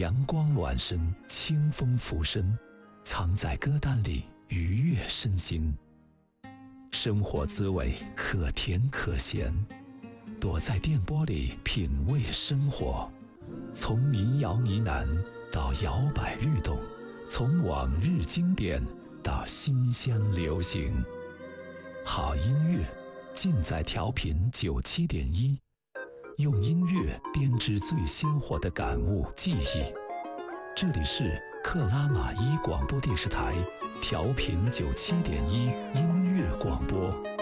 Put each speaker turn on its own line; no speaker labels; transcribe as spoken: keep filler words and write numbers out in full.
阳光暖身，清风拂身，藏在歌单里愉悦身心。生活滋味可甜可咸，躲在电波里品味生活。从民谣呢喃到摇摆律动，从往日经典到新乡流行。好音乐尽在调频九七点一，用音乐编织最鲜活的感悟记忆。这里是克拉玛依广播电视台调频九七点一音乐广播。